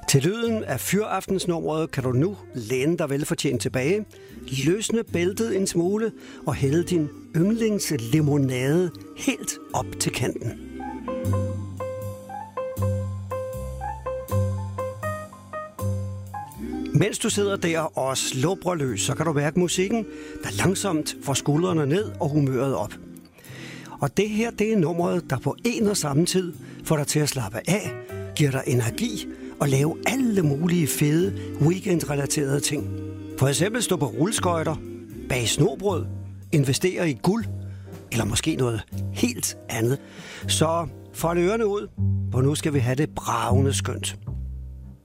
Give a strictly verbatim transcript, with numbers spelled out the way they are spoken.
Til lyden af fyraftensnummeret kan du nu læne dig velfortjent tilbage, løsne bæltet en smule og hælde din yndlingslimonade helt op til kanten. Mens du sidder der og slubrer løs, så kan du mærke musikken, der langsomt får skuldrene ned og humøret op. Og det her, det er nummeret, der på en og samme tid får dig til at slappe af, giver dig energi og lave alle mulige fede weekendrelaterede ting. For eksempel stå på rulleskøjter, bage snobrød, investere i guld, eller måske noget helt andet. Så fold ørerne ud, for nu skal vi have det bravende skønt.